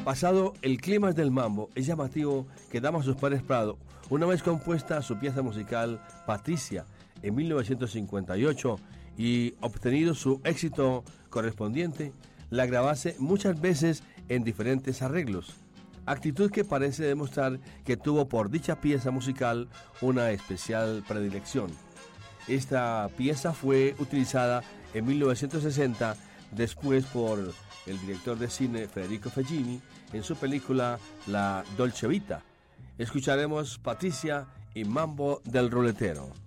Pasado el clímax del mambo, es llamativo que Damaso Pérez Prado, una vez compuesta su pieza musical Patricia en 1958 y obtenido su éxito correspondiente, la grabase muchas veces en diferentes arreglos, actitud que parece demostrar que tuvo por dicha pieza musical una especial predilección. Esta pieza fue utilizada en 1960 después por el director de cine Federico Fellini en su película La Dolce Vita. Escucharemos Patricia y Mambo del Ruletero.